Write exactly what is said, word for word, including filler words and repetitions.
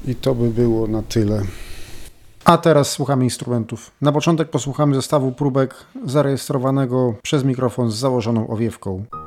I to by było na tyle. A teraz słuchamy instrumentów. Na początek posłuchamy zestawu próbek zarejestrowanego przez mikrofon z założoną owiewką.